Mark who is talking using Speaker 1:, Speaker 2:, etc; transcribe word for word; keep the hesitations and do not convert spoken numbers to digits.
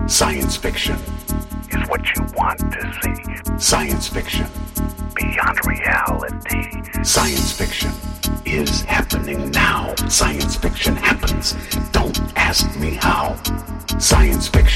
Speaker 1: Science fiction
Speaker 2: is what you want to see.
Speaker 1: Science fiction
Speaker 2: beyond reality.
Speaker 1: Science fiction is happening now. Science fiction happens. Don't ask me how. Science fiction